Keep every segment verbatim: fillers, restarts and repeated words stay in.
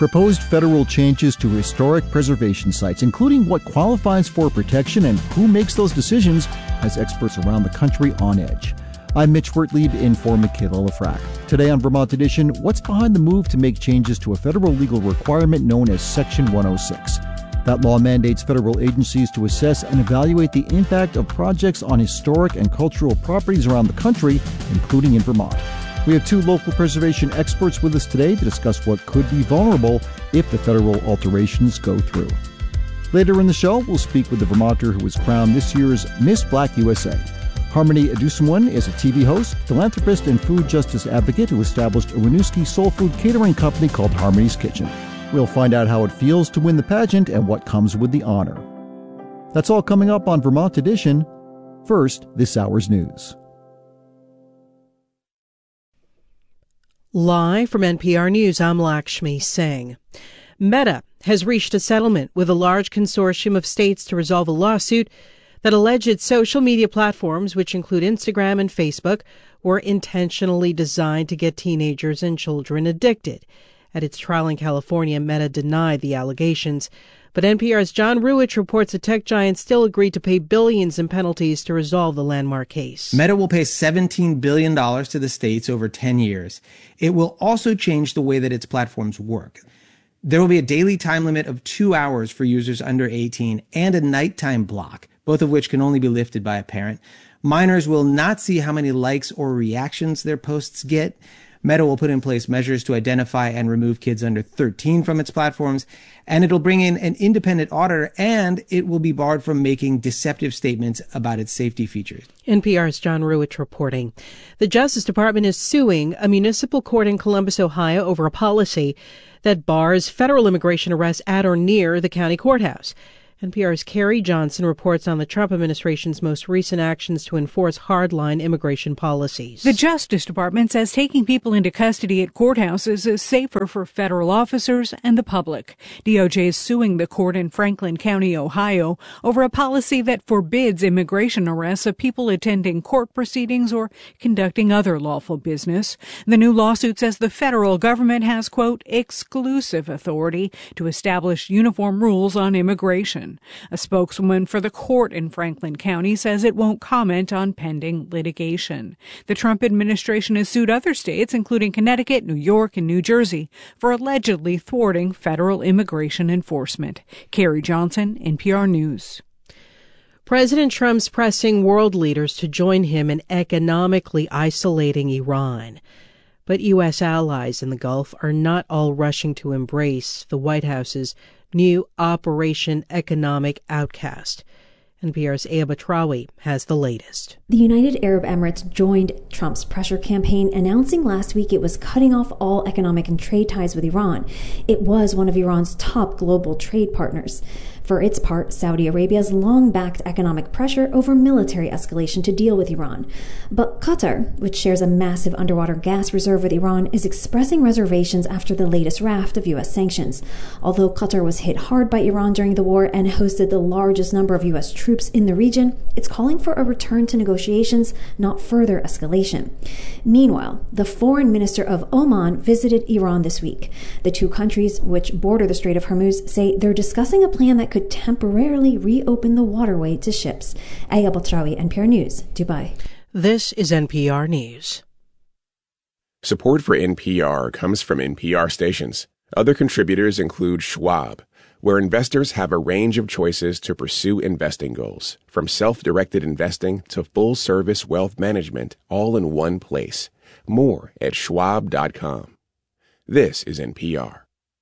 proposed federal changes to historic preservation sites, including what qualifies for protection and who makes those decisions, has experts around the country on edge. I'm Mitch Wertlieb in for Michaela Lafrac. Today on Vermont Edition, what's behind the move to make changes to a federal legal requirement known as Section one oh six? That law mandates federal agencies to assess and evaluate the impact of projects on historic and cultural properties around the country, including in Vermont. We have two local preservation experts with us today to discuss what could be vulnerable if the federal alterations go through. Later in the show, we'll speak with the Vermonter who was crowned this year's Miss Black U S A. Harmony Adusunwan is a T V host, philanthropist, and food justice advocate who established a Winooski soul food catering company called Harmony's Kitchen. We'll find out how it feels to win the pageant and what comes with the honor. That's all coming up on Vermont Edition. First, this hour's news. Live from N P R News, I'm Lakshmi Singh. Meta has reached a settlement with a large consortium of states to resolve a lawsuit that alleged social media platforms, which include Instagram and Facebook, were intentionally designed to get teenagers and children addicted. At its trial in California, Meta denied the allegations. But N P R's John Ruwitch reports the tech giant still agreed to pay billions in penalties to resolve the landmark case. Meta will pay seventeen billion dollars to the states over ten years. It will also change the way that its platforms work. There will be a daily time limit of two hours for users under eighteen and a nighttime block, both of which can only be lifted by a parent. Minors will not see how many likes or reactions their posts get. Meta will put in place measures to identify and remove kids under thirteen from its platforms, and it'll bring in an independent auditor, and it will be barred from making deceptive statements about its safety features. N P R's John Ruwitch reporting. The Justice Department is suing a municipal court in Columbus, Ohio, over a policy that bars federal immigration arrests at or near the county courthouse. N P R's Carrie Johnson reports on the Trump administration's most recent actions to enforce hardline immigration policies. The Justice Department says taking people into custody at courthouses is safer for federal officers and the public. D O J is suing the court in Franklin County, Ohio, over a policy that forbids immigration arrests of people attending court proceedings or conducting other lawful business. The new lawsuit says the federal government has, quote, exclusive authority to establish uniform rules on immigration. A spokeswoman for the court in Franklin County says it won't comment on pending litigation. The Trump administration has sued other states, including Connecticut, New York, and New Jersey, for allegedly thwarting federal immigration enforcement. Carrie Johnson, N P R News. President Trump's pressing world leaders to join him in economically isolating Iran. But U S allies in the Gulf are not all rushing to embrace the White House's new Operation Economic Outcast. N P R's Aya Batrawi has the latest. The United Arab Emirates joined Trump's pressure campaign, announcing last week it was cutting off all economic and trade ties with Iran. It was one of Iran's top global trade partners. For its part, Saudi Arabia has long backed economic pressure over military escalation to deal with Iran. But Qatar, which shares a massive underwater gas reserve with Iran, is expressing reservations after the latest raft of U S sanctions. Although Qatar was hit hard by Iran during the war and hosted the largest number of U S troops in the region, it's calling for a return to negotiations, not further escalation. Meanwhile, the foreign minister of Oman visited Iran this week. The two countries, which border the Strait of Hormuz, say they're discussing a plan that could temporarily reopen the waterway to ships. Aya Batrawi, N P R News, Dubai. This is N P R News. Support for N P R comes from N P R stations. Other contributors include Schwab, where investors have a range of choices to pursue investing goals, from self-directed investing to full-service wealth management, all in one place. More at schwab dot com. This is N P R.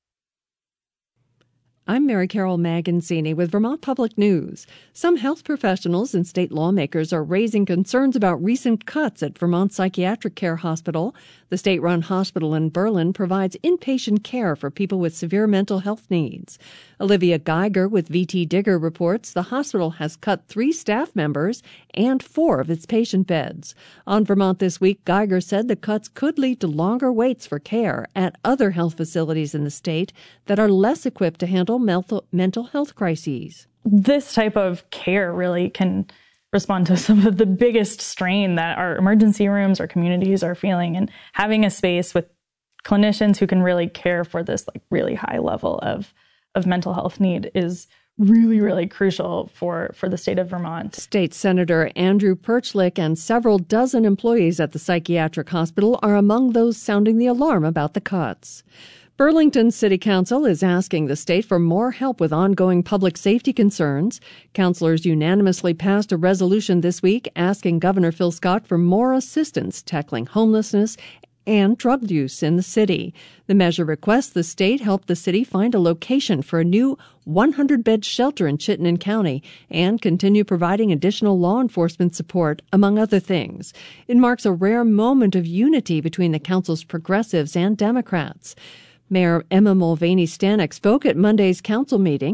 I'm Mary Carol Magansini with Vermont Public News. Some health professionals and state lawmakers are raising concerns about recent cuts at Vermont Psychiatric Care Hospital. The state-run hospital in Berlin provides inpatient care for people with severe mental health needs. Olivia Geiger with V T Digger reports the hospital has cut three staff members and four of its patient beds. On Vermont This Week, Geiger said the cuts could lead to longer waits for care at other health facilities in the state that are less equipped to handle mental health crises. This type of care really can respond to some of the biggest strain that our emergency rooms, our communities are feeling. And having a space with clinicians who can really care for this like really high level of, of mental health need is really, really crucial for, for the state of Vermont. State Senator Andrew Perchlik and several dozen employees at the psychiatric hospital are among those sounding the alarm about the cuts. Burlington City Council is asking the state for more help with ongoing public safety concerns. Councilors unanimously passed a resolution this week asking Governor Phil Scott for more assistance tackling homelessness and drug use in the city. The measure requests the state help the city find a location for a new one hundred bed shelter in Chittenden County and continue providing additional law enforcement support, among other things. It marks a rare moment of unity between the council's progressives and Democrats. Mayor Emma Mulvaney Stanek spoke at Monday's council meeting.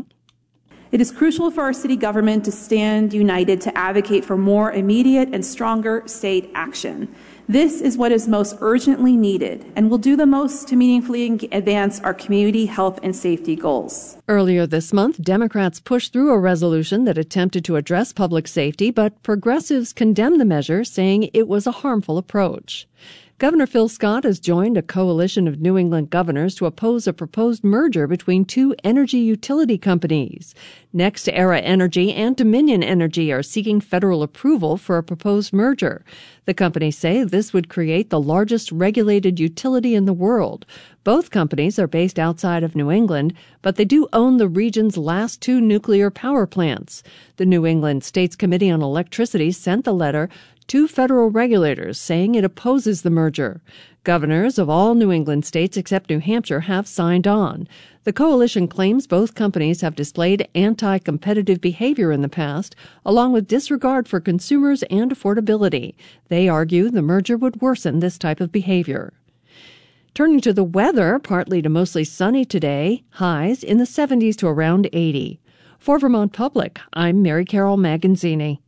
It is crucial for our city government to stand united to advocate for more immediate and stronger state action. This is what is most urgently needed and will do the most to meaningfully advance our community health and safety goals. Earlier this month, Democrats pushed through a resolution that attempted to address public safety, but progressives condemned the measure, saying it was a harmful approach. Governor Phil Scott has joined a coalition of New England governors to oppose a proposed merger between two energy utility companies. NextEra Energy and Dominion Energy are seeking federal approval for a proposed merger. The companies say this would create the largest regulated utility in the world. Both companies are based outside of New England, but they do own the region's last two nuclear power plants. The New England States Committee on Electricity sent the letter to federal regulators saying it opposes the merger. Governors of all New England states except New Hampshire have signed on. The coalition claims both companies have displayed anti-competitive behavior in the past, along with disregard for consumers and affordability. They argue the merger would worsen this type of behavior. Turning to the weather, partly to mostly sunny today, highs in the seventies to around eighty. For Vermont Public, I'm Mary Carol Maganzini.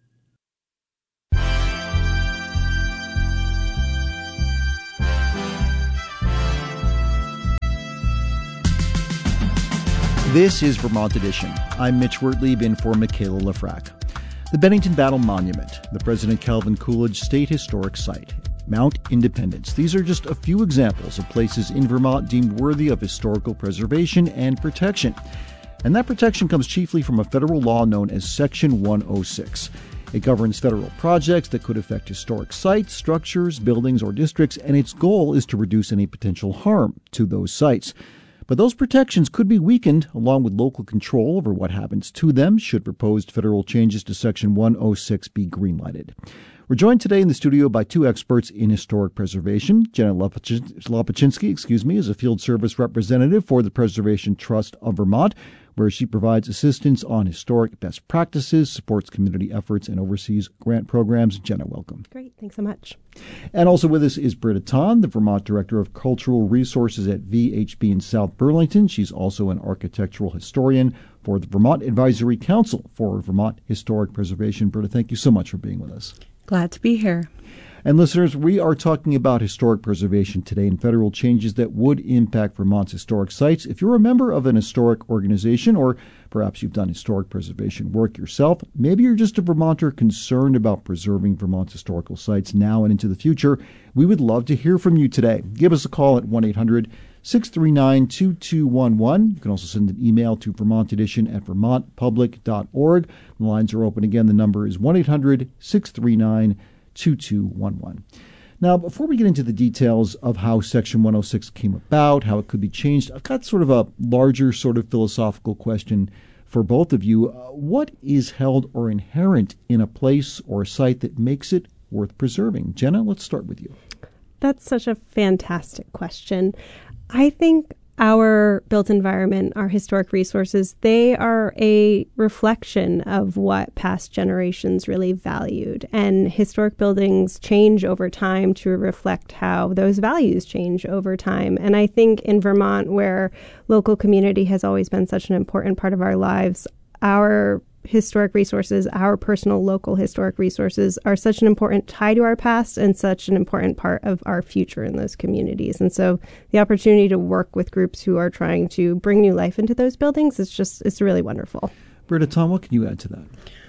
This is Vermont Edition. I'm Mitch Wertlieb in for Michaela Lefrak. The Bennington Battle Monument, the President Calvin Coolidge State Historic Site, Mount Independence. These are just a few examples of places in Vermont deemed worthy of historical preservation and protection. And that protection comes chiefly from a federal law known as Section one oh six. It governs federal projects that could affect historic sites, structures, buildings, or districts, and its goal is to reduce any potential harm to those sites. But those protections could be weakened along with local control over what happens to them should proposed federal changes to Section one oh six be greenlighted. We're joined today in the studio by two experts in historic preservation. Jenna Lopaczynski, excuse me, is a field service representative for the Preservation Trust of Vermont, where she provides assistance on historic best practices, supports community efforts, and oversees grant programs. Jenna, welcome. Great. Thanks so much. And also with us is Britta Ton, the Vermont Director of Cultural Resources at V H B in South Burlington. She's also an architectural historian for the Vermont Advisory Council for Vermont Historic Preservation. Britta, thank you so much for being with us. Glad to be here. And listeners, we are talking about historic preservation today and federal changes that would impact Vermont's historic sites. If you're a member of an historic organization, or perhaps you've done historic preservation work yourself, maybe you're just a Vermonter concerned about preserving Vermont's historical sites now and into the future, we would love to hear from you today. Give us a call at one eight hundred six three nine two two one one. You can also send an email to vermont edition at vermont public dot org. The lines are open again. The number is one eight hundred six three nine two two one one. Now, before we get into the details of how Section one oh six came about, how it could be changed, I've got sort of a larger sort of philosophical question for both of you. Uh, what is held or inherent in a place or a site that makes it worth preserving? Jenna, let's start with you. That's such a fantastic question. I think our built environment, our historic resources, they are a reflection of what past generations really valued. And historic buildings change over time to reflect how those values change over time. And I think in Vermont, where local community has always been such an important part of our lives, our historic resources, our personal local historic resources are such an important tie to our past and such an important part of our future in those communities. And so the opportunity to work with groups who are trying to bring new life into those buildings is just, it's really wonderful. Britta Ton, what can you add to that?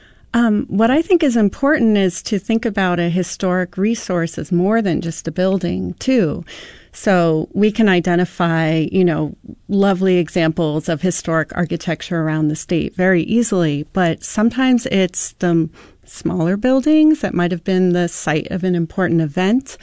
Um, what I think is important is to think about a historic resource as more than just a building, too. So we can identify, you know, lovely examples of historic architecture around the state very easily, but sometimes it's the smaller buildings that might have been the site of an important event,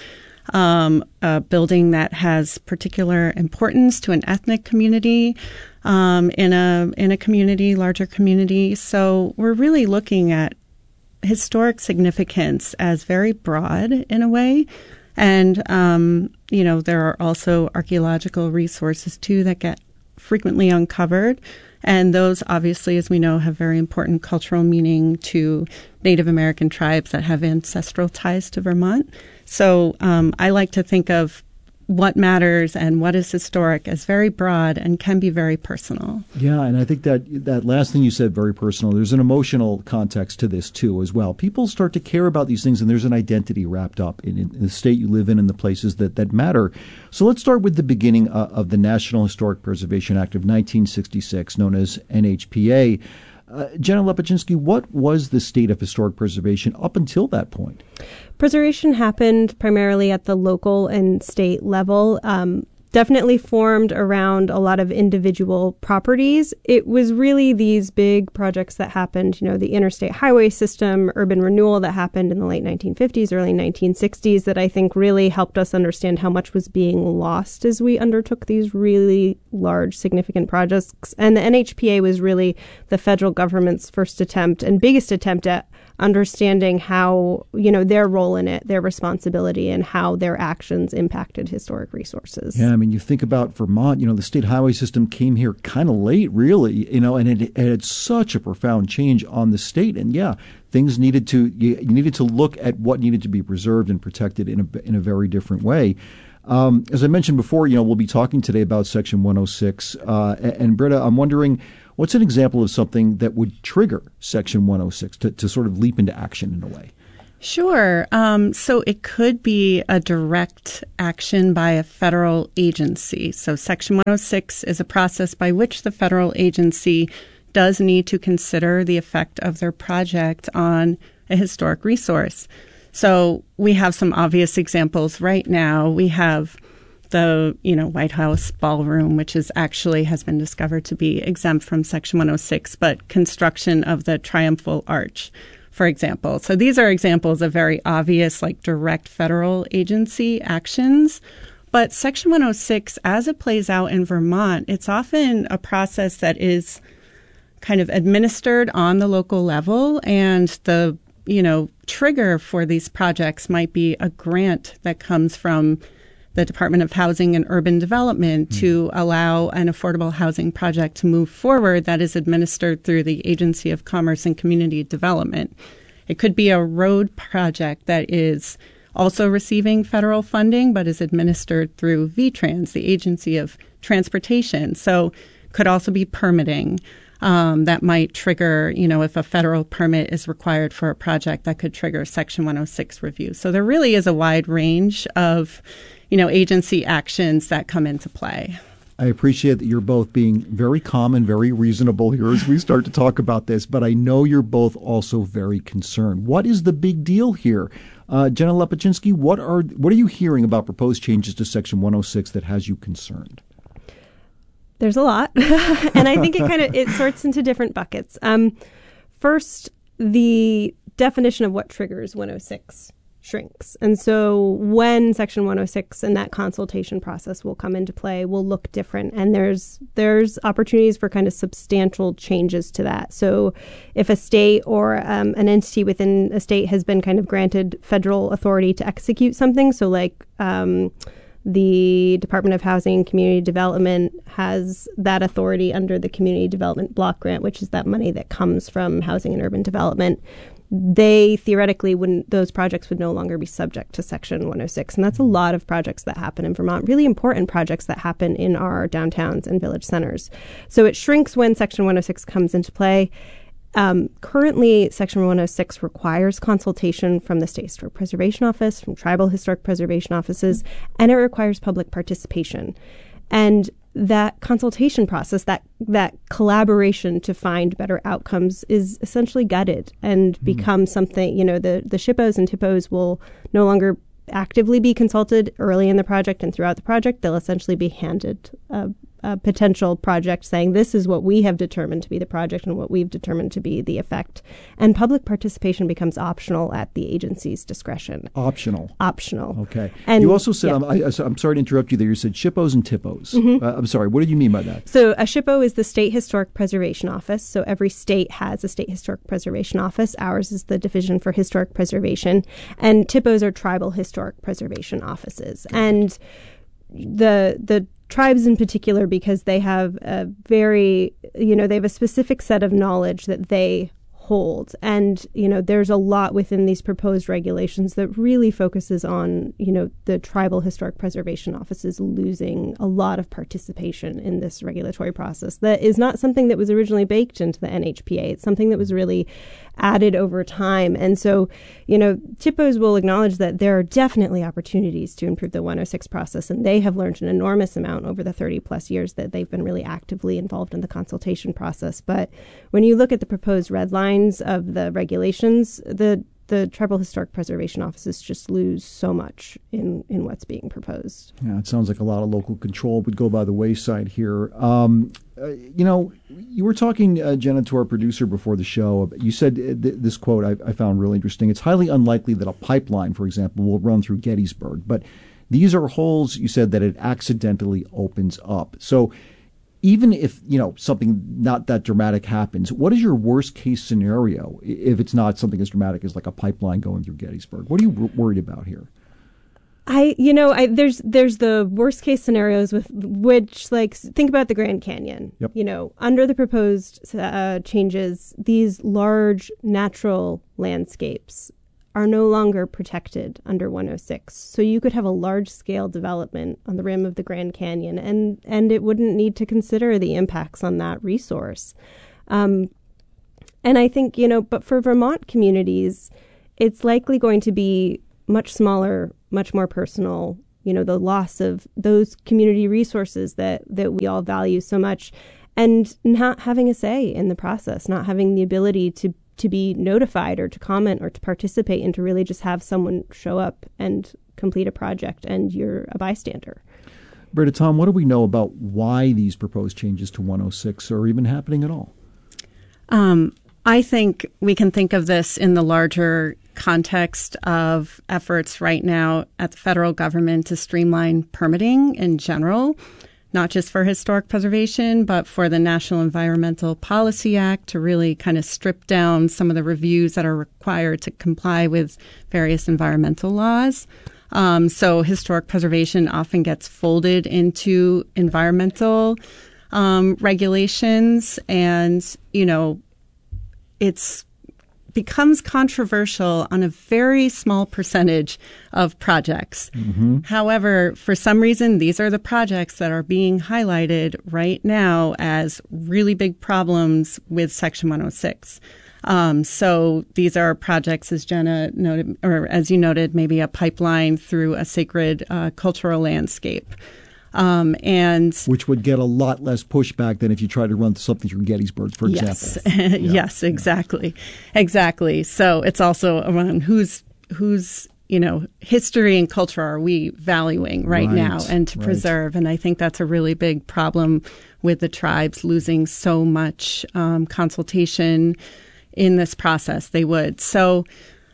um, a building that has particular importance to an ethnic community, um, in a in a community, larger community. So we're really looking at historic significance as very broad in a way. And, um, you know, there are also archaeological resources, too, that get frequently uncovered. And those, obviously, as we know, have very important cultural meaning to Native American tribes that have ancestral ties to Vermont. So um, I like to think of what matters and what is historic as very broad and can be very personal. Yeah, and I think that that last thing you said, very personal, there's an emotional context to this, too, as well. People start to care about these things, and there's an identity wrapped up in, in the state you live in and the places that, that matter. So let's start with the beginning uh, of the National Historic Preservation Act of nineteen sixty-six, known as N H P A. Uh, Jenna Lepachinsky, what was the state of historic preservation up until that point? Preservation happened primarily at the local and state level, um, definitely formed around a lot of individual properties. It was really these big projects that happened, you know, the interstate highway system, urban renewal that happened in the late nineteen fifties, early nineteen sixties that I think really helped us understand how much was being lost as we undertook these really large, significant projects. And the N H P A was really the federal government's first attempt and biggest attempt at understanding how, you know, their role in it, their responsibility, and how their actions impacted historic resources. Yeah, I mean, you think about Vermont, you know, the state highway system came here kind of late, really, you know, and it, it had such a profound change on the state. And yeah, things needed to, you, you needed to look at what needed to be preserved and protected in a, in a very different way. Um, as I mentioned before, you know, we'll be talking today about Section one oh six. Uh, and, and Britta, I'm wondering, what's an example of something that would trigger Section one oh six to, to sort of leap into action in a way? Sure. Um, so it could be a direct action by a federal agency. So Section one oh six is a process by which the federal agency does need to consider the effect of their project on a historic resource. So we have some obvious examples right now. We have the, you know, White House ballroom, which is actually has been discovered to be exempt from Section one oh six, but construction of the Triumphal Arch, for example. So these are examples of very obvious, like direct federal agency actions. But Section one oh six, as it plays out in Vermont, it's often a process that is kind of administered on the local level, and the, you know, trigger for these projects might be a grant that comes from the Department of Housing and Urban Development mm. to allow an affordable housing project to move forward that is administered through the Agency of Commerce and Community Development. It could be a road project that is also receiving federal funding but is administered through V TRANS, the Agency of Transportation. So could also be permitting. Um, that might trigger, you know, if a federal permit is required for a project, that could trigger Section one oh six review. So there really is a wide range of, you know, agency actions that come into play. I appreciate that you're both being very calm and very reasonable here as we start to talk about this, but I know you're both also very concerned. What is the big deal here? Uh, Jenna Lepachinsky, what are what are you hearing about proposed changes to Section one oh six that has you concerned? There's a lot. And I think it kind of, it sorts into different buckets. Um, first, the definition of what triggers one oh six shrinks. And so when Section one oh six and that consultation process will come into play will look different. And there's there's opportunities for kind of substantial changes to that. So if a state or um, an entity within a state has been kind of granted federal authority to execute something, so like um, the Department of Housing and Community Development has that authority under the Community Development Block Grant, which is that money that comes from housing and urban development. They theoretically wouldn't, those projects would no longer be subject to Section one oh six. And that's a lot of projects that happen in Vermont, really important projects that happen in our downtowns and village centers. So it shrinks when Section one oh six comes into play. Um, currently, Section one oh six requires consultation from the State Historic Preservation Office, from tribal historic preservation offices, and it requires public participation. And that consultation process, that that collaboration to find better outcomes is essentially gutted and mm. becomes something, you know, the, the SHPOs and TIPOs will no longer actively be consulted early in the project and throughout the project. They'll essentially be handed a, a potential project saying, this is what we have determined to be the project and what we've determined to be the effect. And public participation becomes optional at the agency's discretion. Optional. Optional. Okay. And you also said, yeah. I'm, I, I'm sorry to interrupt you there, you said SHPOs and TIPOs. Mm-hmm. Uh, I'm sorry, what did you mean by that? So a SHPO is the State Historic Preservation Office. So every state has a State Historic Preservation Office. Ours is the Division for Historic Preservation. And TIPOs are Tribal Historic Preservation Offices. And the the tribes in particular, because they have a very, you know, they have a specific set of knowledge that they hold. And, you know, there's a lot within these proposed regulations that really focuses on, you know, the tribal historic preservation offices losing a lot of participation in this regulatory process. That is not something that was originally baked into the N H P A. It's something that was really added over time. And so, you know, TIPOs will acknowledge that there are definitely opportunities to improve the one oh six process, and they have learned an enormous amount over the thirty plus years that they've been really actively involved in the consultation process. But when you look at the proposed red lines of the regulations, the the tribal historic preservation offices just lose so much in, in what's being proposed. Yeah, it sounds like a lot of local control would go by the wayside here. Um, uh, you know, you were talking, uh, Jenna, to our producer before the show. You said th- this quote I, I found really interesting. It's highly unlikely that a pipeline, for example, will run through Gettysburg, but these are holes, you said, that it accidentally opens up. So even if, you know, something not that dramatic happens, what is your worst case scenario if it's not something as dramatic as like a pipeline going through Gettysburg? What are you w- worried about here? I, you know, I, there's there's the worst case scenarios with which, like, think about the Grand Canyon. Yep. You know, under the proposed uh, changes, these large natural landscapes are no longer protected under one oh six. So you could have a large-scale development on the rim of the Grand Canyon, and, and it wouldn't need to consider the impacts on that resource. Um, and I think, you know, but for Vermont communities, it's likely going to be much smaller, much more personal, you know, the loss of those community resources that, that we all value so much, and not having a say in the process, not having the ability to to be notified or to comment or to participate, and to really just have someone show up and complete a project and you're a bystander. Britta, Tom, what do we know about why these proposed changes to one oh six are even happening at all? Um, I think we can think of this in the larger context of efforts right now at the federal government to streamline permitting in general, not just for historic preservation, but for the National Environmental Policy Act to really kind of strip down some of the reviews that are required to comply with various environmental laws. Um, so historic preservation often gets folded into environmental um, regulations, and, you know, it's becomes controversial on a very small percentage of projects. Mm-hmm. However, for some reason, these are the projects that are being highlighted right now as really big problems with Section one oh six. Um, so these are projects, as Jenna noted, or as you noted, maybe a pipeline through a sacred uh, cultural landscape. Um, and which would get a lot less pushback than if you tried to run something through Gettysburg, for yes. example. yeah. Yes, exactly. Exactly. So it's also around whose, whose, you know, history and culture are we valuing right, right now and to right. preserve. And I think that's a really big problem with the tribes losing so much um, consultation in this process. They would. So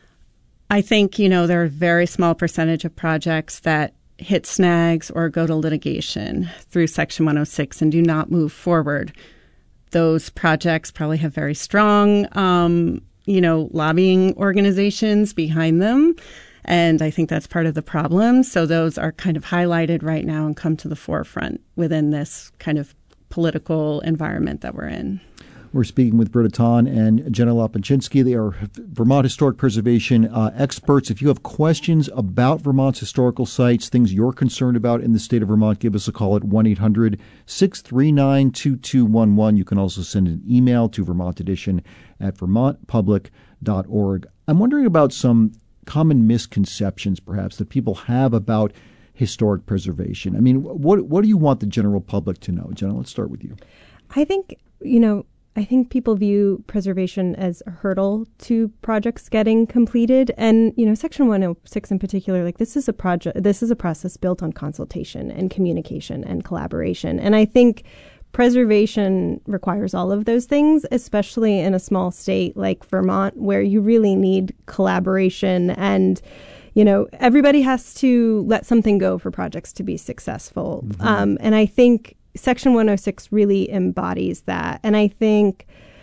I think, you know, there are a very small percentage of projects that hit snags or go to litigation through Section one oh six and do not move forward. Those projects probably have very strong, um, you know, lobbying organizations behind them. And I think that's part of the problem. So those are kind of highlighted right now and come to the forefront within this kind of political environment that we're in. We're speaking with Britta Ton and Jenna Lopaczynski. They are Vermont Historic Preservation uh, experts. If you have questions about Vermont's historical sites, things you're concerned about in the state of Vermont, give us a call at one eight hundred six three nine two two one one. You can also send an email to Vermont Edition at vermont public dot org. I'm wondering about some common misconceptions, perhaps, that people have about historic preservation. I mean, what what do you want the general public to know? Jenna, let's start with you. I think, you know, I think people view preservation as a hurdle to projects getting completed. And, you know, Section one oh six in particular, like this is a project, this is a process built on consultation and communication and collaboration. And I think preservation requires all of those things, especially in a small state like Vermont, where you really need collaboration and, you know, everybody has to let something go for projects to be successful. Mm-hmm. Um, and I think Section one oh six really embodies that. And I think,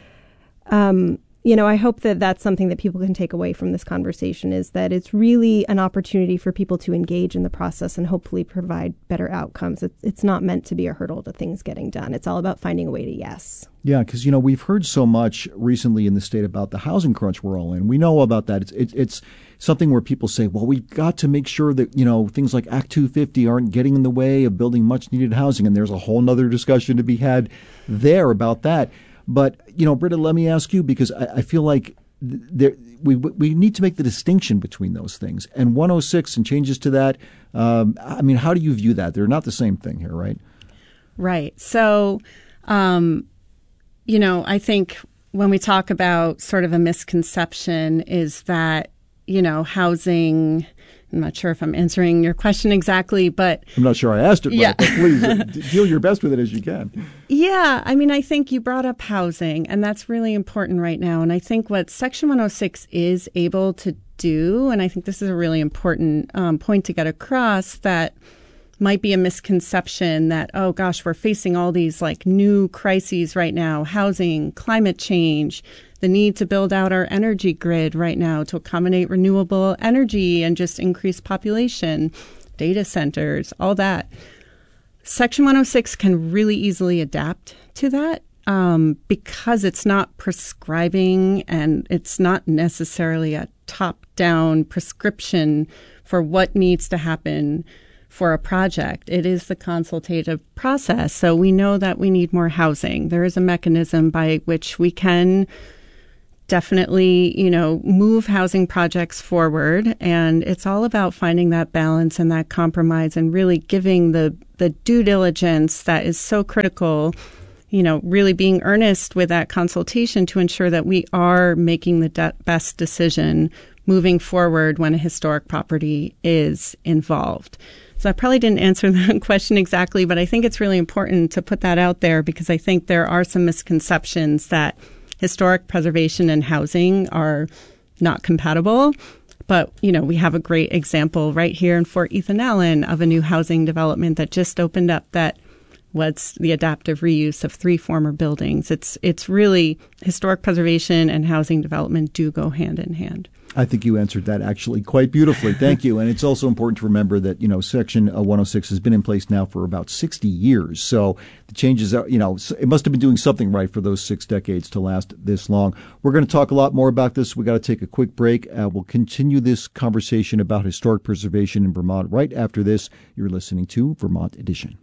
um, you know, I hope that that's something that people can take away from this conversation, is that it's really an opportunity for people to engage in the process and hopefully provide better outcomes. It's, it's not meant to be a hurdle to things getting done. It's all about finding a way to yes. Yeah, because, you know, we've heard so much recently in the state about the housing crunch we're all in. We know about that. It's, it, it's something where people say, well, we've got to make sure that, you know, things like Act two fifty aren't getting in the way of building much needed housing. And there's a whole nother discussion to be had there about that. But, you know, Britta, let me ask you, because I, I feel like there, we we need to make the distinction between those things. And one oh six and changes to that, um, I mean, how do you view that? They're not the same thing here, right? Right. So, um, you know, I think when we talk about sort of a misconception is that, you know, housing, I'm not sure if I'm answering your question exactly, but I'm not sure I asked it right, yeah. but please deal your best with it as you can. Yeah, I mean, I think you brought up housing, and that's really important right now. And I think what Section one oh six is able to do, and I think this is a really important um, point to get across, that might be a misconception that, oh gosh, we're facing all these like new crises right now, housing, climate change, the need to build out our energy grid right now to accommodate renewable energy and just increase population, data centers, all that. Section one oh six can really easily adapt to that um, because it's not prescribing and it's not necessarily a top-down prescription for what needs to happen for a project. It is the consultative process. So we know that we need more housing. There is a mechanism by which we can definitely, you know, move housing projects forward. And it's all about finding that balance and that compromise and really giving the, the due diligence that is so critical, you know, really being earnest with that consultation to ensure that we are making the de- best decision moving forward when a historic property is involved. So I probably didn't answer that question exactly, but I think it's really important to put that out there because I think there are some misconceptions that historic preservation and housing are not compatible. But, you know, we have a great example right here in Fort Ethan Allen of a new housing development that just opened up that was the adaptive reuse of three former buildings. It's it's really historic preservation and housing development do go hand in hand. I think you answered that actually quite beautifully. Thank you. And it's also important to remember that, you know, Section one oh six has been in place now for about sixty years. So the changes are, you know, it must have been doing something right for those six decades to last this long. We're going to talk a lot more about this. We got to take a quick break. Uh, we'll continue this conversation about historic preservation in Vermont right after this. You're listening to Vermont Edition.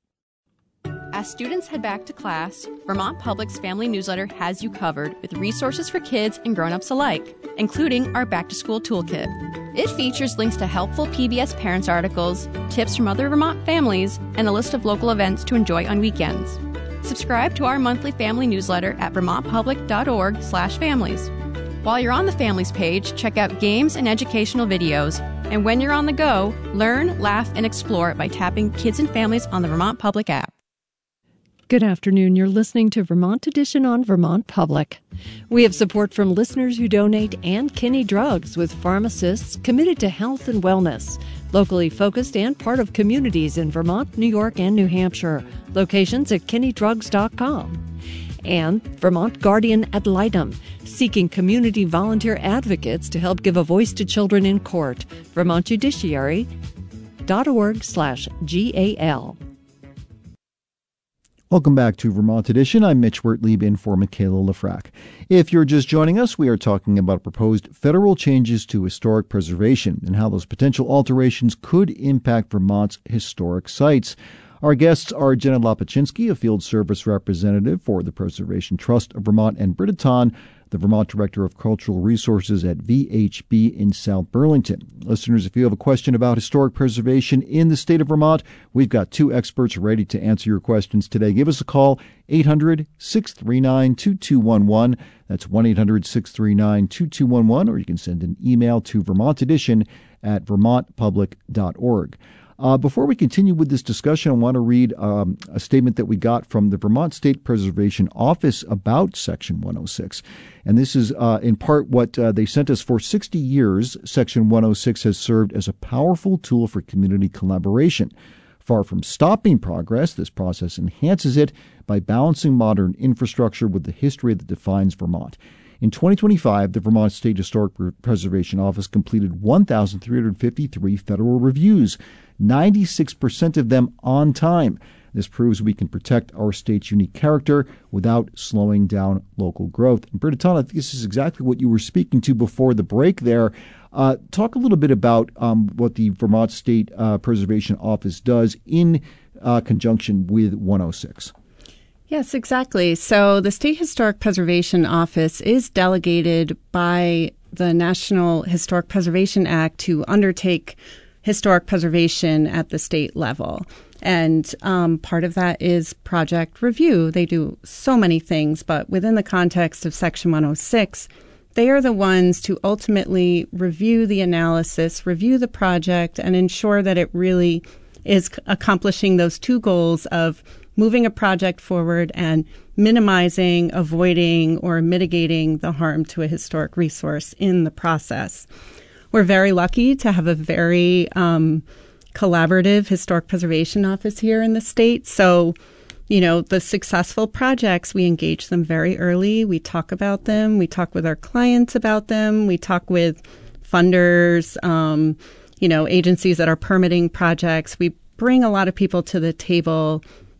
As students head back to class, Vermont Public's Family Newsletter has you covered with resources for kids and grown-ups alike, including our back-to-school toolkit. It features links to helpful P B S Parents articles, tips from other Vermont families, and a list of local events to enjoy on weekends. Subscribe to our monthly family newsletter at vermontpublic.org slash families. While you're on the Families page, check out games and educational videos. And when you're on the go, learn, laugh, and explore by tapping Kids and Families on the Vermont Public app. Good afternoon. You're listening to Vermont Edition on Vermont Public. We have support from listeners who donate and Kinney Drugs, with pharmacists committed to health and wellness. Locally focused and part of communities in Vermont, New York, and New Hampshire. Locations at kinney drugs dot com. And Vermont Guardian Ad Litem, seeking community volunteer advocates to help give a voice to children in court. Vermont Judiciary dot org slash G A L. Welcome back to Vermont Edition. I'm Mitch Wertlieb in for Michaela Lefrak. If you're just joining us, we are talking about proposed federal changes to historic preservation and how those potential alterations could impact Vermont's historic sites. Our guests are Jenna Lopaczynski, a field service representative for the Preservation Trust of Vermont, and Britta Ton, the Vermont Director of Cultural Resources at V H B in South Burlington. Listeners, if you have a question about historic preservation in the state of Vermont, we've got two experts ready to answer your questions today. Give us a call, eight hundred, six three nine, two two one one. That's one eight hundred, six three nine, two two one one, or you can send an email to Vermont Edition at vermont public dot org. Uh, before we continue with this discussion, I want to read um, a statement that we got from the Vermont State Preservation Office about Section one oh six. And this is uh, in part what uh, they sent us. For sixty years, Section one oh six has served as a powerful tool for community collaboration. Far from stopping progress, this process enhances it by balancing modern infrastructure with the history that defines Vermont. In twenty twenty-five, the Vermont State Historic Preservation Office completed one thousand three hundred fifty-three federal reviews, ninety-six percent of them on time. This proves we can protect our state's unique character without slowing down local growth. And Britta Ton, I think this is exactly what you were speaking to before the break there. Uh, talk a little bit about um, what the Vermont State uh, Preservation Office does in uh, conjunction with one oh six. Yes, exactly. So the State Historic Preservation Office is delegated by the National Historic Preservation Act to undertake historic preservation at the state level. And um, part of that is project review. They do so many things, but within the context of Section one oh six, they are the ones to ultimately review the analysis, review the project, and ensure that it really is accomplishing those two goals of moving a project forward and minimizing, avoiding, or mitigating the harm to a historic resource in the process. We're very lucky to have a very um, collaborative historic preservation office here in the state. So, you know, the successful projects, we engage them very early. We talk about them. We talk with our clients about them. We talk with funders, um, you know, agencies that are permitting projects. We bring a lot of people to the table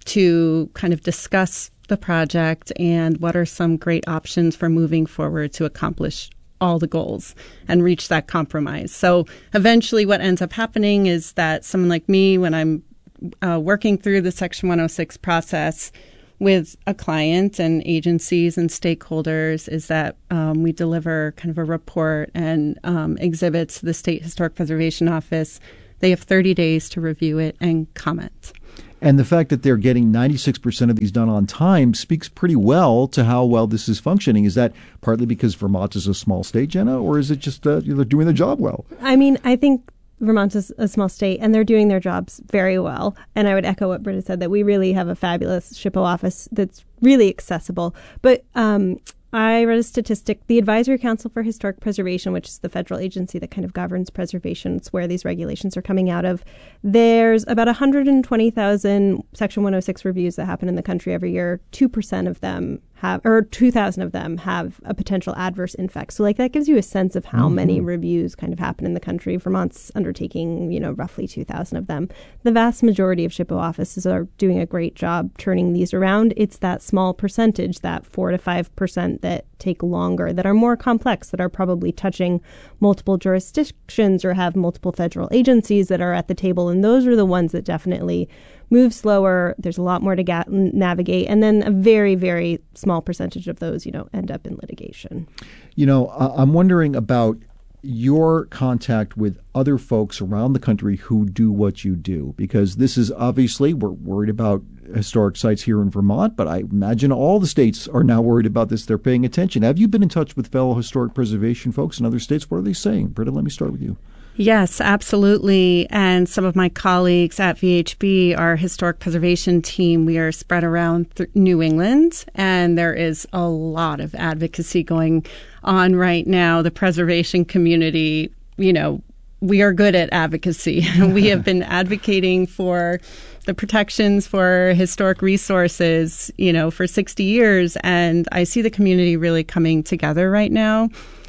to kind of discuss the project and what are some great options for moving forward to accomplish all the goals and reach that compromise. So eventually what ends up happening is that someone like me, when I'm uh, working through the Section one oh six process with a client and agencies and stakeholders, is that um, we deliver kind of a report and um, exhibits to the State Historic Preservation Office. They have thirty days to review it and comment. And the fact that they're getting ninety-six percent of these done on time speaks pretty well to how well this is functioning. Is that partly because Vermont is a small state, Jenna, or is it just uh, they're doing their job well? I mean, I think Vermont is a small state, and they're doing their jobs very well. And I would echo what Britta said, that we really have a fabulous SHPO office that's really accessible. But um, I read a statistic. The Advisory Council for Historic Preservation, which is the federal agency that kind of governs preservation, it's where these regulations are coming out of. There's about one hundred twenty thousand Section one oh six reviews that happen in the country every year. two percent of them have, or two thousand of them have a potential adverse effect. So like that gives you a sense of how mm-hmm. many reviews kind of happen in the country. Vermont's undertaking, you know, roughly two thousand of them. The vast majority of SHPO offices are doing a great job turning these around. It's that small percentage, that four to five percent that take longer, that are more complex, that are probably touching multiple jurisdictions or have multiple federal agencies that are at the table. And those are the ones that definitely move slower. There's a lot more to ga- navigate. And then a very, very small percentage of those, you know, end up in litigation. You know, uh, I'm wondering about your contact with other folks around the country who do what you do, because this is obviously, we're worried about historic sites here in Vermont, but I imagine all the states are now worried about this. They're paying attention. Have you been in touch with fellow historic preservation folks in other states? What are they saying? Britta, let me start with you. Yes, absolutely. And some of my colleagues at V H B, our historic preservation team, we are spread around th- New England, and there is a lot of advocacy going on right now. The preservation community, you know, we are good at advocacy. We have been advocating for the protections for historic resources, you know, for sixty years. And I see the community really coming together right now.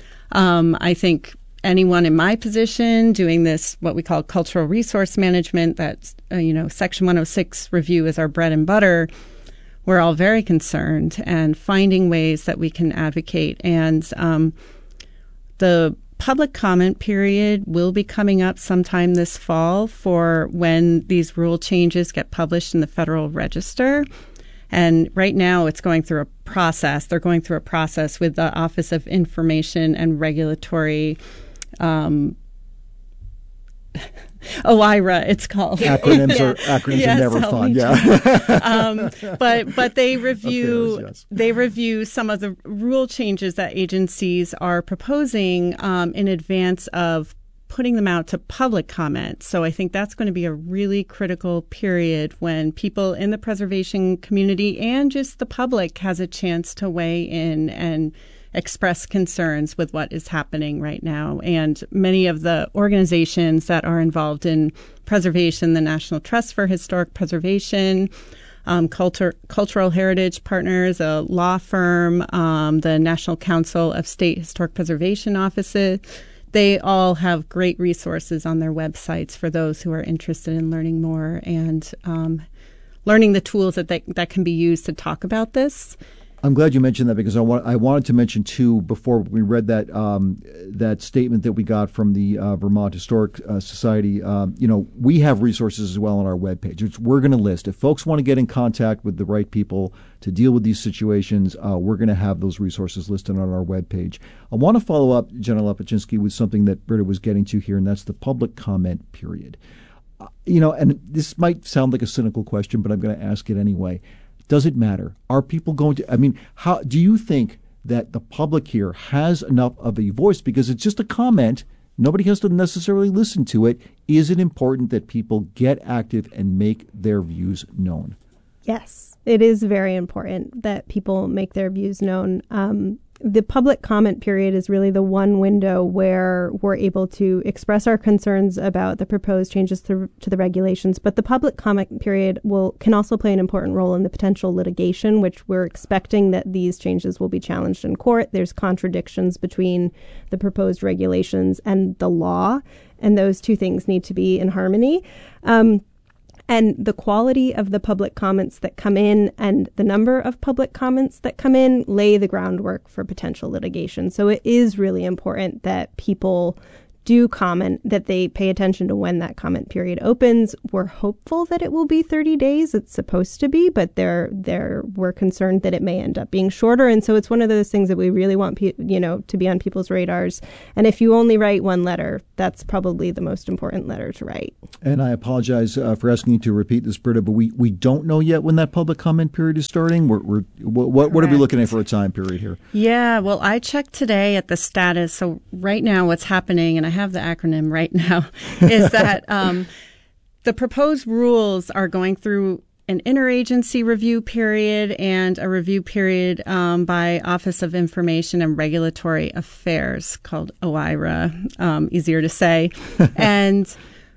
Um, I think anyone in my position doing this, what we call cultural resource management, that's, uh, you know, Section one oh six review is our bread and butter. We're all very concerned and finding ways that we can advocate. And um, the public comment period will be coming up sometime this fall for when these rule changes get published in the Federal Register. And right now it's going through a process. They're going through a process with the Office of Information and Regulatory um OIRA, it's called. Acronyms yeah. are acronyms yes, are never fun. Yeah, um, but but they review Affairs, yes. they review some of the rule changes that agencies are proposing um, in advance of putting them out to public comment. So I think that's going to be a really critical period when people in the preservation community and just the public has a chance to weigh in and express concerns with what is happening right now. And many of the organizations that are involved in preservation, the National Trust for Historic Preservation, um, Culture, Cultural Heritage Partners, a law firm, um, the National Council of State Historic Preservation Offices, they all have great resources on their websites for those who are interested in learning more and um, learning the tools that they, that can be used to talk about this. I'm glad you mentioned that because I want I wanted to mention too before we read that um, that statement that we got from the uh, Vermont Historic uh, Society. Um, you know, we have resources as well on our webpage, which we're going to list. If folks want to get in contact with the right people to deal with these situations, uh, we're going to have those resources listed on our webpage. I want to follow up, Jenna Lepachinsky, with something that Britta was getting to here, and that's the public comment period. Uh, you know, and this might sound like a cynical question, but I'm going to ask it anyway. Does it matter? Are people going to, I mean, how do you think that the public here has enough of a voice? Because it's just a comment. Nobody has to necessarily listen to it. Is it important that people get active and make their views known? Yes, it is very important that people make their views known. Um, the public comment period is really the one window where we're able to express our concerns about the proposed changes to, to the regulations. But the public comment period will can also play an important role in the potential litigation, which we're expecting that these changes will be challenged in court. There's contradictions between the proposed regulations and the law, and those two things need to be in harmony. Um, And the quality of the public comments that come in and the number of public comments that come in lay the groundwork for potential litigation. So it is really important that people do comment, that they pay attention to when that comment period opens. We're hopeful that it will be thirty days. It's supposed to be, but they're, they're, we're concerned that it may end up being shorter. And so it's one of those things that we really want pe- you know, to be on people's radars. And if you only write one letter, that's probably the most important letter to write. And I apologize uh, for asking you to repeat this, Britta, but we, we don't know yet when that public comment period is starting. We're, we're what, what are we looking at for a time period here? Yeah, well, I checked today at the status. So right now what's happening, and I have the acronym right now, is that um, the proposed rules are going through an interagency review period and a review period um, by Office of Information and Regulatory Affairs, called OIRA, um, easier to say. And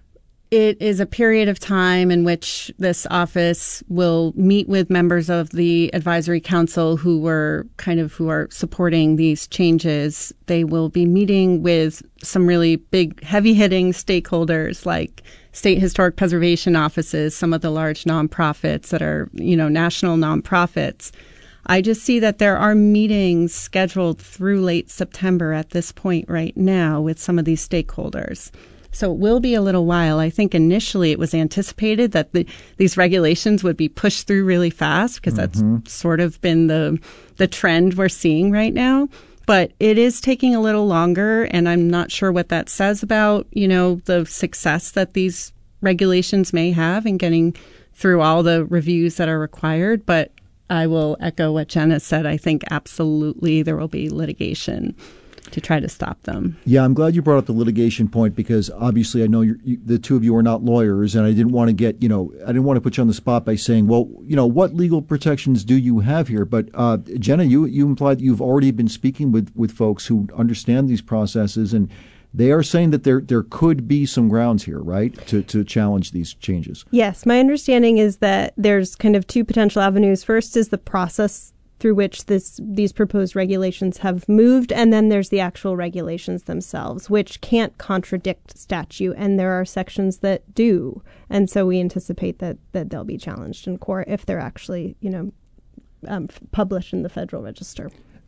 it is a period of time in which this office will meet with members of the advisory council who were kind of who are supporting these changes. They will be meeting with some really big, heavy-hitting stakeholders like state historic preservation offices, some of the large nonprofits that are, you know, national nonprofits. I just see that there are meetings scheduled through late September at this point right now with some of these stakeholders. So it will be a little while. I think initially it was anticipated that the, these regulations would be pushed through really fast because mm-hmm. that's sort of been the the trend we're seeing right now. But it is taking a little longer, and I'm not sure what that says about, you know, the success that these regulations may have in getting through all the reviews that are required. But I will echo what Jenna said. I think absolutely there will be litigation to try to stop them. Yeah, I'm glad you brought up the litigation point because obviously I know you're, you, the two of you are not lawyers, and I didn't want to get, you know, I didn't want to put you on the spot by saying, well, you know, what legal protections do you have here? But uh, Jenna, you you implied you've already been speaking with, with folks who understand these processes, and they are saying that there there could be some grounds here, right, to, to challenge these changes. Yes, my understanding is that there's kind of two potential avenues. First is the process through which this these proposed regulations have moved, and then there's the actual regulations themselves, which can't contradict statute, and there are sections that do. And so we anticipate that that they'll be challenged in court if they're actually, you know, um, published in the Federal Register.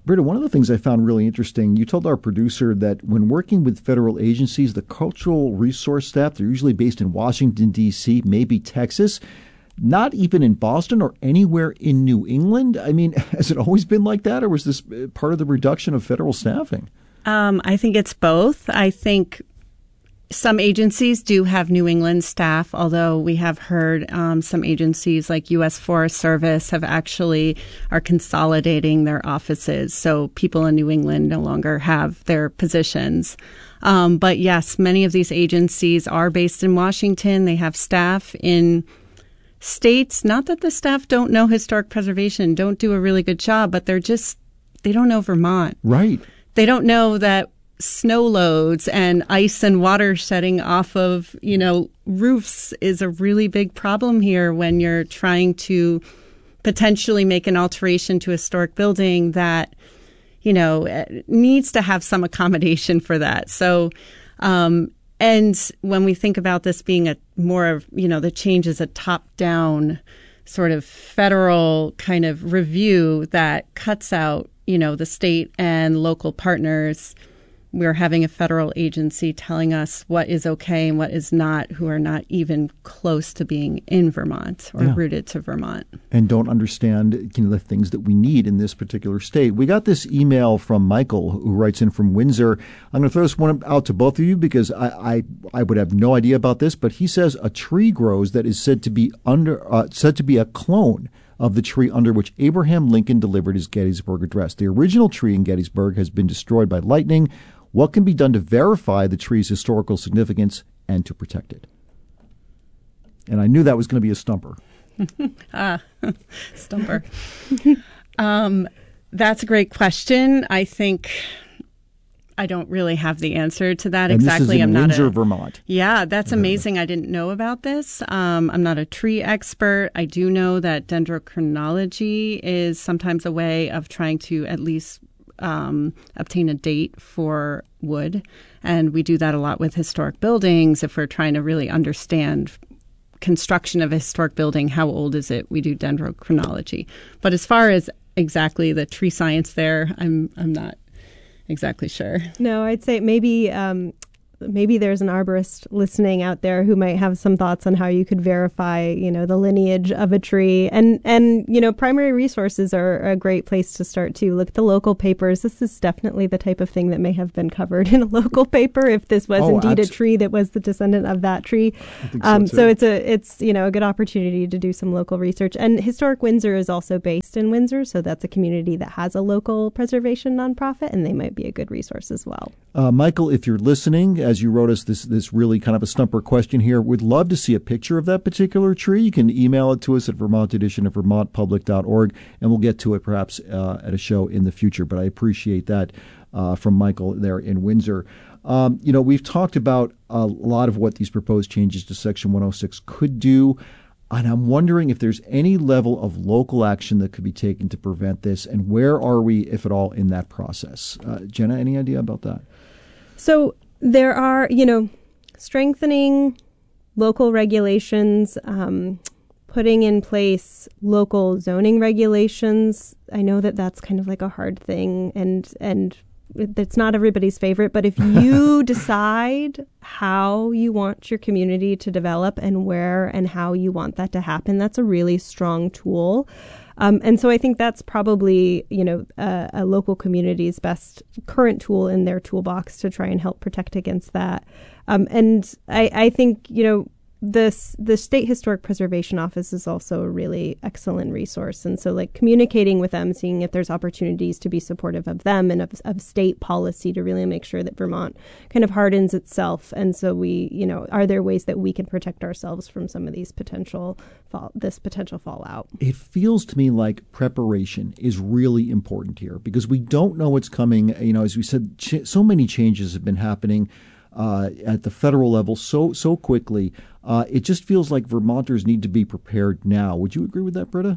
Britta, one of the things I found really interesting, you told our producer that when working with federal agencies, the cultural resource staff, they're usually based in Washington, D C, maybe Texas, not even in Boston or anywhere in New England. I mean, has it always been like that, or was this part of the reduction of federal staffing? Um, I think it's both. I think some agencies do have New England staff, although we have heard um, some agencies like U S Forest Service have actually are consolidating their offices. So people in New England no longer have their positions. Um, but yes, many of these agencies are based in Washington. They have staff in states. Not that the staff don't know historic preservation, don't do a really good job, but they're just, they don't know Vermont. Right. They don't know that snow loads and ice and water shedding off of, you know, roofs is a really big problem here when you're trying to potentially make an alteration to a historic building that, you know, needs to have some accommodation for that. So, um, and when we think about this being a more of, you know, the change is a top-down sort of federal kind of review that cuts out, you know, the state and local partners. We're having a federal agency telling us what is okay and what is not, who are not even close to being in Vermont or yeah. rooted to Vermont. And don't understand, you know, the things that we need in this particular state. We got this email from Michael, who writes in from Windsor. I'm going to throw this one out to both of you because I, I, I would have no idea about this, but he says a tree grows that is said to be under uh, said to be a clone of the tree under which Abraham Lincoln delivered his Gettysburg Address. The original tree in Gettysburg has been destroyed by lightning. What can be done to verify the tree's historical significance and to protect it? And I knew that was going to be a stumper. ah, stumper. um, that's a great question. I think I don't really have the answer to that and exactly. This is in I'm Windsor, not a, Vermont. Yeah, that's amazing. I didn't know about this. Um, I'm not a tree expert. I do know that dendrochronology is sometimes a way of trying to at least Um, obtain a date for wood. And we do that a lot with historic buildings. If we're trying to really understand construction of a historic building, how old is it? We do dendrochronology. But as far as exactly the tree science there, I'm I'm not exactly sure. No, I'd say maybe um, maybe there's an arborist listening out there who might have some thoughts on how you could verify, you know, the lineage of a tree. And, and you know, primary resources are a great place to start too. Look at the local papers. This is definitely the type of thing that may have been covered in a local paper if this was oh, indeed abs- a tree that was the descendant of that tree. I think um, so, so it's a it's, you know, a good opportunity to do some local research. And Historic Windsor is also based in Windsor, so that's a community that has a local preservation nonprofit, and they might be a good resource as well. Uh, Michael, if you're listening, as you wrote us this this really kind of a stumper question here, we'd love to see a picture of that particular tree. You can email it to us at Vermont Edition at vermont public dot org, and we'll get to it perhaps uh, at a show in the future. But I appreciate that uh, from Michael there in Windsor. Um, you know, we've talked about a lot of what these proposed changes to Section one oh six could do. And I'm wondering if there's any level of local action that could be taken to prevent this, and where are we, if at all, in that process? Uh, Jenna, any idea about that? So there are, you know, strengthening local regulations, um, putting in place local zoning regulations. I know that that's kind of like a hard thing, and and it's not everybody's favorite, but if you decide how you want your community to develop and where and how you want that to happen, that's a really strong tool. Um, and so I think that's probably, you know, a, a local community's best current tool in their toolbox to try and help protect against that. Um, and I, I think, you know, This the State Historic Preservation Office is also a really excellent resource. And so like communicating with them, seeing if there's opportunities to be supportive of them and of, of state policy to really make sure that Vermont kind of hardens itself. And so we, you know, are there ways that we can protect ourselves from some of these potential fall, this potential fallout? It feels to me like preparation is really important here because we don't know what's coming. You know, as we said, ch- so many changes have been happening Uh, at the federal level so so quickly. Uh, it just feels like Vermonters need to be prepared now. Would you agree with that, Britta?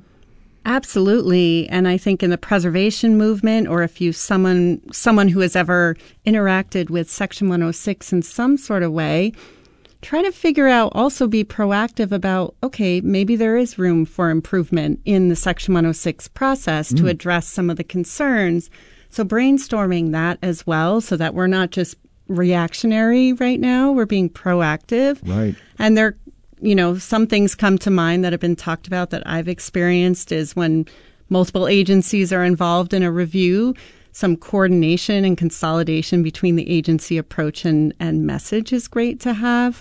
Absolutely. And I think in the preservation movement, or if you someone someone who has ever interacted with Section one oh six in some sort of way, try to figure out, also be proactive about, okay, maybe there is room for improvement in the Section one oh six process mm. to address some of the concerns So brainstorming that as well, so that we're not just reactionary right now, we're being proactive. Right. And there, you know, some things come to mind that have been talked about that I've experienced is when multiple agencies are involved in a review, some coordination and consolidation between the agency approach and, and message is great to have.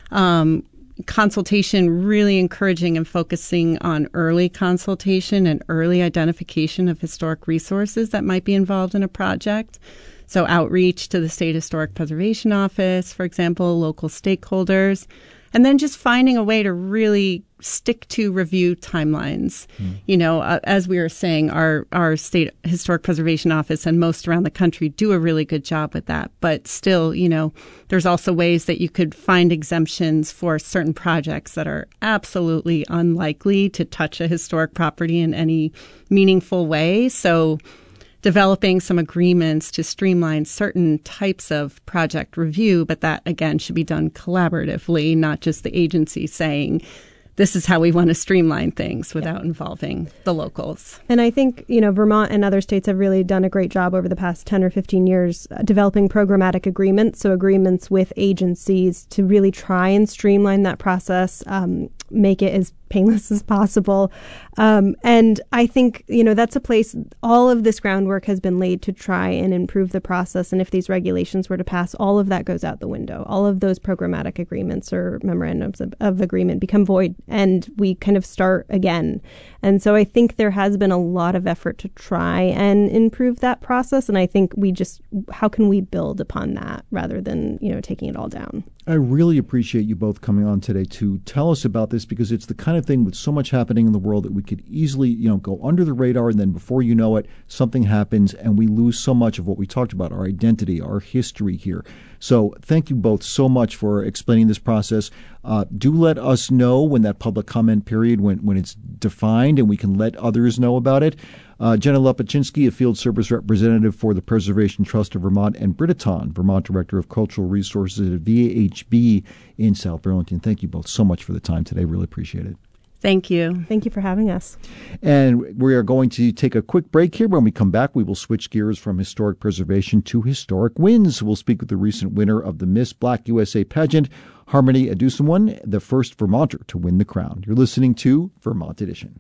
Um, consultation, really encouraging and focusing on early consultation and early identification of historic resources that might be involved in a project. So outreach to the State Historic Preservation Office, for example, local stakeholders, and then just finding a way to really stick to review timelines. Mm. You know, uh, as we were saying, our, our State Historic Preservation Office and most around the country do a really good job with that. But still, you know, there's also ways that you could find exemptions for certain projects that are absolutely unlikely to touch a historic property in any meaningful way. So developing some agreements to streamline certain types of project review, but that, again, should be done collaboratively, not just the agency saying, this is how we want to streamline things without yeah. involving the locals. And I think, you know, Vermont and other states have really done a great job over the past ten or fifteen years uh, developing programmatic agreements, so agreements with agencies to really try and streamline that process, um, make it as painless as possible. Um, and I think, you know, that's a place, all of this groundwork has been laid to try and improve the process. And if these regulations were to pass, all of that goes out the window. All of those programmatic agreements or memorandums of, of agreement become void, and we kind of start again. And so I think there has been a lot of effort to try and improve that process. And I think we just, how can we build upon that rather than, you know, taking it all down? I really appreciate you both coming on today to tell us about this, because it's the kind of thing with so much happening in the world that we could easily, you know, go under the radar, and then before you know it, something happens and we lose so much of what we talked about, our identity, our history here. So thank you both so much for explaining this process. Uh, do let us know when that public comment period, when, when it's defined, and we can let others know about it. Uh, Jenna Lepachinsky, a field service representative for the Preservation Trust of Vermont, and Britta Ton, Vermont Director of Cultural Resources at V A H B in South Burlington. Thank you both so much for the time today. Really appreciate it. Thank you. Thank you for having us. And we are going to take a quick break here. When we come back, we will switch gears from historic preservation to historic wins. We'll speak with the recent winner of the Miss Black U S A pageant, Harmony Adusomeone, the first Vermonter to win the crown. You're listening to Vermont Edition.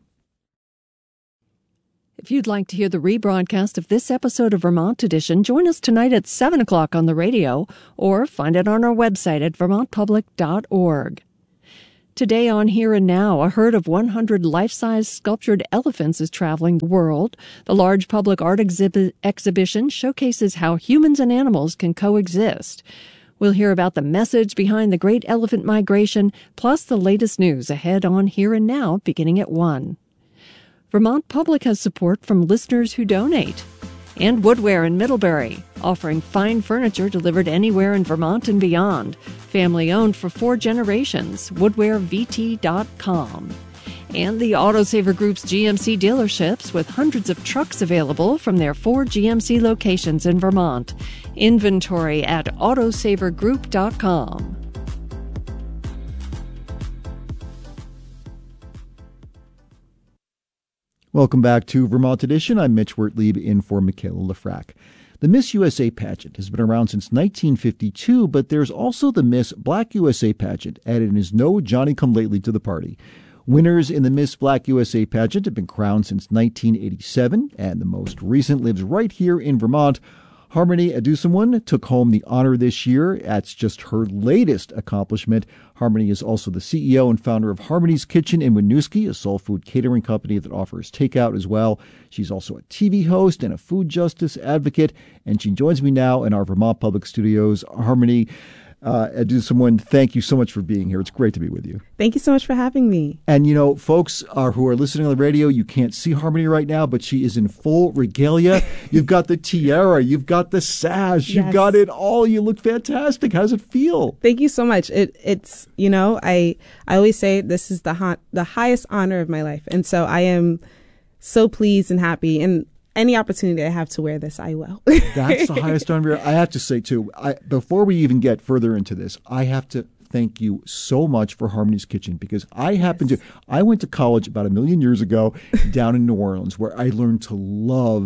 If you'd like to hear the rebroadcast of this episode of Vermont Edition, join us tonight at seven o'clock on the radio, or find it on our website at vermont public dot org. Today on Here and Now, a herd of one hundred life-size sculptured elephants is traveling the world. The large public art exhibit exhibition showcases how humans and animals can coexist. We'll hear about the message behind the Great Elephant Migration, plus the latest news ahead on Here and Now, beginning at one. Vermont Public has support from listeners who donate. And Woodware in Middlebury, offering fine furniture delivered anywhere in Vermont and beyond. Family owned for four generations, woodware v t dot com. And the Autosaver Group's G M C dealerships with hundreds of trucks available from their four G M C locations in Vermont. Inventory at autosaver group dot com. Welcome back to Vermont Edition. I'm Mitch Wertlieb in for Michaela Lefrak. The Miss U S A pageant has been around since nineteen fifty-two, but there's also the Miss Black U S A pageant, and it is no Johnny-come-lately to the party. Winners in the Miss Black U S A pageant have been crowned since nineteen eighty-seven, and the most recent lives right here in Vermont. Harmony Adusomeone took home the honor this year. That's just her latest accomplishment. Harmony is also the C E O and founder of Harmony's Kitchen in Winooski, a soul food catering company that offers takeout as well. She's also a T V host and a food justice advocate, and she joins me now in our Vermont Public Studios. Harmony uh, Adusomeone, thank you so much for being here. It's great to be with you. Thank you so much for having me. And, you know, folks uh, who are listening on the radio, you can't see Harmony right now, but she is in full regalia. You've got the tiara. You've got the sash. Yes. You've got it all. You look fantastic. How does it feel? Thank you so much. It, it's, you know, I, I always say this is the, ha- the highest honor of my life. And so I am so pleased and happy. And any opportunity I have to wear this, I will. That's the highest honor. I have to say, too, I, before we even get further into this, I have to thank you so much for Harmony's Kitchen, because I happen to, I went to college about a million years ago down in New Orleans, where I learned to love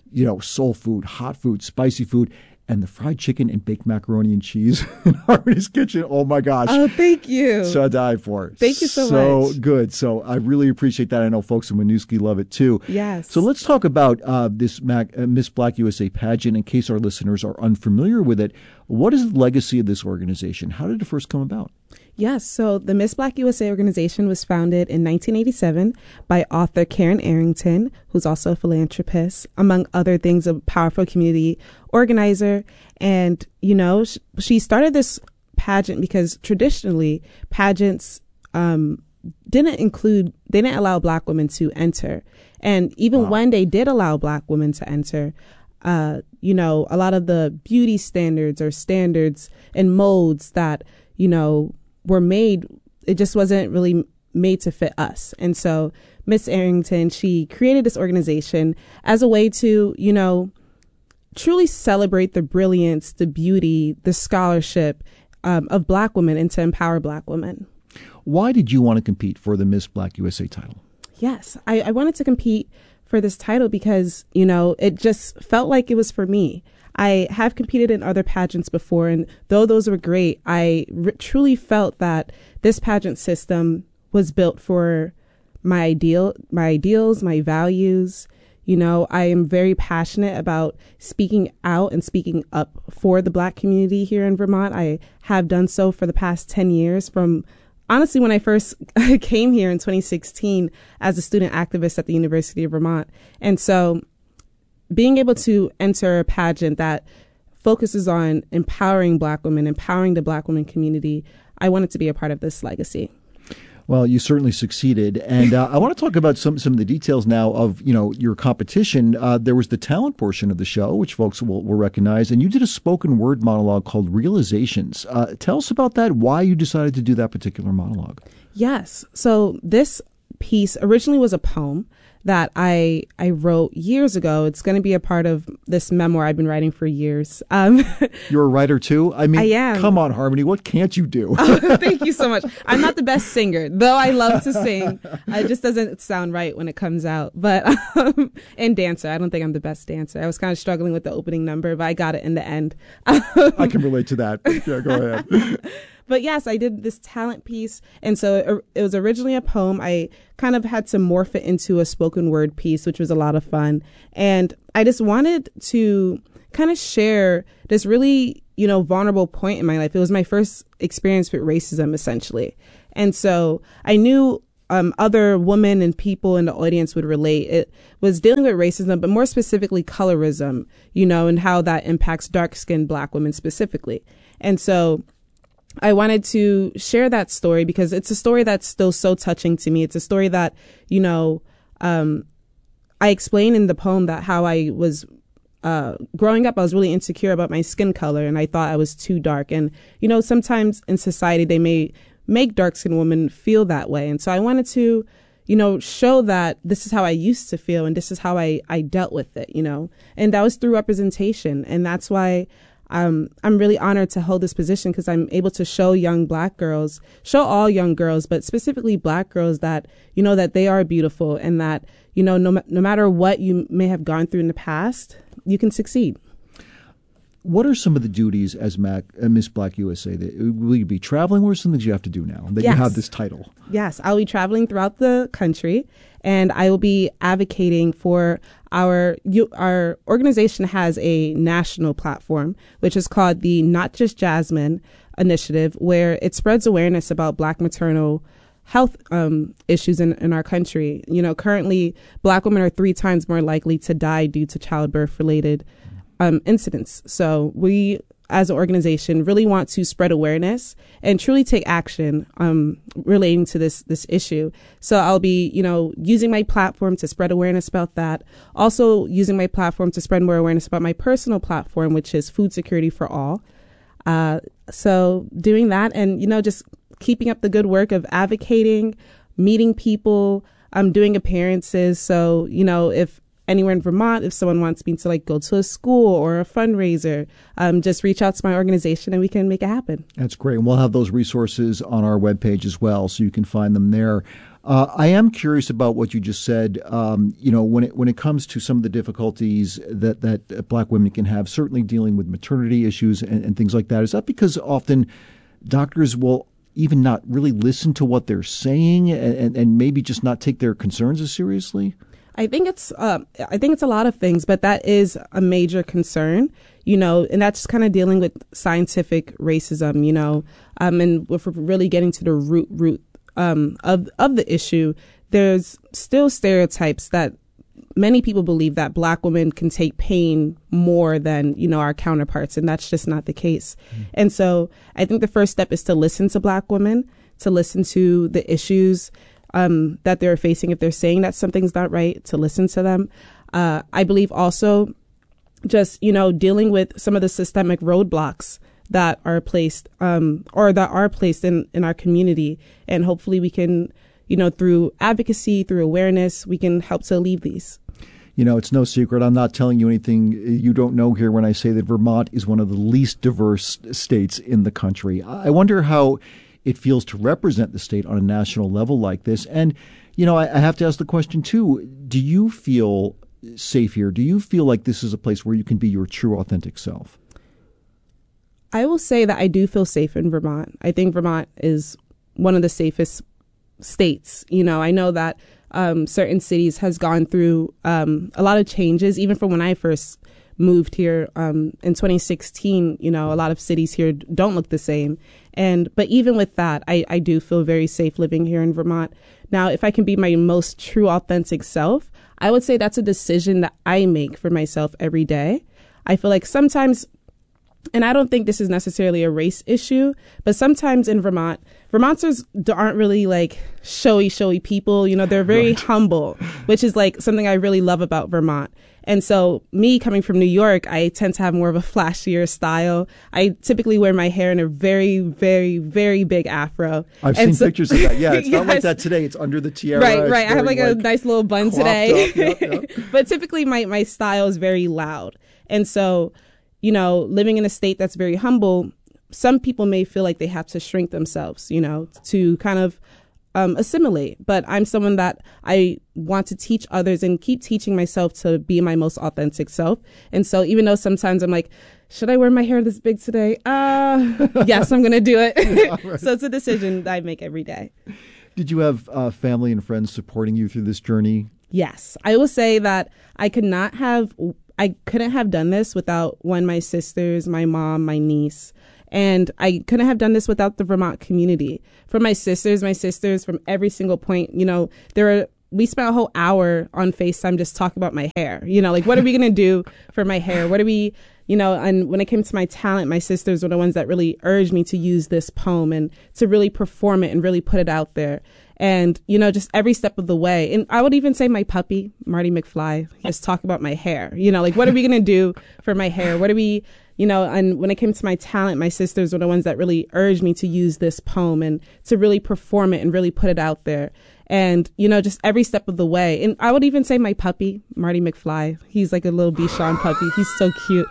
you know, soul food, hot food, spicy food, and the fried chicken and baked macaroni and cheese in Harmony's Kitchen. Oh, my gosh. Oh, thank you. So I die for it. Thank you so, so much. So good. So I really appreciate that. I know folks in Winooski love it, too. Yes. So let's talk about uh, this Mac, uh, Miss Black U S A pageant. In case our listeners are unfamiliar with it, what is the legacy of this organization? How did it first come about? Yes, so the Miss Black U S A organization was founded in nineteen eighty-seven by author Karen Arrington, who's also a philanthropist, among other things, a powerful community organizer. And, you know, sh- she started this pageant because traditionally pageants um, didn't include, they didn't allow Black women to enter. And even wow. when they did allow Black women to enter, uh, you know, a lot of the beauty standards or standards and molds that, you know, were made, it just wasn't really made to fit us. And so Miss Arrington, she created this organization as a way to, you know, truly celebrate the brilliance, the beauty, the scholarship um, of Black women and to empower Black women. Why did you want to compete for the Miss Black U S A title? Yes, I, I wanted to compete for this title because, you know, it just felt like it was for me. I have competed in other pageants before, and though those were great, I r- truly felt that this pageant system was built for my ideal, my ideals, my values. You know, I am very passionate about speaking out and speaking up for the Black community here in Vermont. I have done so for the past ten years, from honestly when I first came here in twenty sixteen as a student activist at the University of Vermont. And so being able to enter a pageant that focuses on empowering Black women, empowering the Black women community, I wanted to be a part of this legacy. Well, you certainly succeeded. And uh, I want to talk about some, some of the details now of, you know, your competition. Uh, there was the talent portion of the show, which folks will, will recognize. And you did a spoken word monologue called Realizations. Uh, tell us about that, why you decided to do that particular monologue. Yes. So this piece originally was a poem that I I wrote years ago. It's going to be a part of this memoir I've been writing for years. Um, You're a writer too? I mean, I am. Come on, Harmony, what can't you do? Oh, thank you so much. I'm not the best singer, though I love to sing. It just doesn't sound right when it comes out. But um, and dancer, I don't think I'm the best dancer. I was kind of struggling with the opening number, but I got it in the end. I can relate to that. Yeah, go ahead. But yes, I did this talent piece. And so it was originally a poem. I kind of had to morph it into a spoken word piece, which was a lot of fun. And I just wanted to kind of share this really, you know, vulnerable point in my life. It was my first experience with racism, essentially. And so I knew um, other women and people in the audience would relate. It was dealing with racism, but more specifically colorism, you know, and how that impacts dark-skinned Black women specifically. And so I wanted to share that story because it's a story that's still so touching to me. It's a story that, you know, um, I explain in the poem that how I was uh, growing up, I was really insecure about my skin color and I thought I was too dark. And, you know, sometimes in society, they may make dark-skinned women feel that way. And so I wanted to, you know, show that this is how I used to feel and this is how I, I dealt with it, you know, and that was through representation. And that's why Um, I'm really honored to hold this position because I'm able to show young Black girls, show all young girls, but specifically Black girls that, you know, that they are beautiful and that, you know, no, no matter what you may have gone through in the past, you can succeed. What are some of the duties as Mac, uh, Miss Black U S A? That, will you be traveling? What are some things you have to do now that yes. you have this title? Yes, I'll be traveling throughout the country, and I will be advocating for our you, our organization has a national platform, which is called the Not Just Jasmine Initiative, where it spreads awareness about Black maternal health um, issues in, in our country. You know, currently, Black women are three times more likely to die due to childbirth-related Um, incidents. So we, as an organization, really want to spread awareness and truly take action um, relating to this this issue. So I'll be, you know, using my platform to spread awareness about that. Also using my platform to spread more awareness about my personal platform, which is Food Security for All. Uh, so doing that and, you know, just keeping up the good work of advocating, meeting people, um, doing appearances. So, you know, if anywhere in Vermont, if someone wants me to like go to a school or a fundraiser, um, just reach out to my organization and we can make it happen. That's great. And we'll have those resources on our webpage as well, so you can find them there. Uh, I am curious about what you just said. Um, you know, when it when it comes to some of the difficulties that that Black women can have, certainly dealing with maternity issues and, and things like that. Is that because often doctors will even not really listen to what they're saying and, and, and maybe just not take their concerns as seriously? I think it's uh, I think it's a lot of things, but that is a major concern, you know, and that's kind of dealing with scientific racism, you know, um, and if we're really getting to the root root um, of of the issue, there's still stereotypes that many people believe that Black women can take pain more than, you know, our counterparts, and that's just not the case. Mm. And so I think the first step is to listen to Black women, to listen to the issues Um, that they're facing. If they're saying that something's not right, to listen to them. Uh, I believe also just, you know, dealing with some of the systemic roadblocks that are placed um, or that are placed in, in our community. And hopefully we can, you know, through advocacy, through awareness, we can help to alleviate these. You know, it's no secret. I'm not telling you anything you don't know here when I say that Vermont is one of the least diverse states in the country. I wonder how it feels to represent the state on a national level like this. And, you know, I, I have to ask the question, too, do you feel safe here? Do you feel like this is a place where you can be your true, authentic self? I will say that I do feel safe in Vermont. I think Vermont is one of the safest states. You know, I know that um, certain cities has gone through um, a lot of changes, even from when I first moved here um, in twenty sixteen. You know, a lot of cities here don't look the same. And but even with that, I, I do feel very safe living here in Vermont. Now, if I can be my most true, authentic self, I would say that's a decision that I make for myself every day. I feel like sometimes, and I don't think this is necessarily a race issue, but sometimes in Vermont, Vermonters aren't really like showy, showy people. You know, they're very right. humble, which is like something I really love about Vermont. And so me coming from New York, I tend to have more of a flashier style. I typically wear my hair in a very, very, very big afro. I've and seen so, pictures of that. Yeah, it's yes. not like that today. It's under the tiara. Right, it's right. I have like, like a nice little bun today. Yep, yep. But typically my, my style is very loud. And so, you know, living in a state that's very humble, some people may feel like they have to shrink themselves, you know, to kind of um, assimilate. But I'm someone that I want to teach others and keep teaching myself to be my most authentic self. And so even though sometimes I'm like, should I wear my hair this big today? Uh, yes, I'm going to do it. Yeah, right. So it's a decision that I make every day. Did you have uh, family and friends supporting you through this journey? Yes. I will say that I could not have, I couldn't have done this without one, my sisters, my mom, my niece. And I couldn't have done this without the Vermont community. For my sisters, my sisters from every single point, you know, there are, we spent a whole hour on FaceTime just talking about my hair. You know, like, what are we going to do for my hair? What are we, you know, and when it came to my talent, my sisters were the ones that really urged me to use this poem and to really perform it and really put it out there. And, you know, just every step of the way. And I would even say my puppy, Marty McFly, just talk about my hair. You know, like, what are we going to do for my hair? What are we, you know, and when it came to my talent, my sisters were the ones that really urged me to use this poem and to really perform it and really put it out there. And, you know, just every step of the way. And I would even say my puppy, Marty McFly, he's like a little Bichon puppy. He's so cute.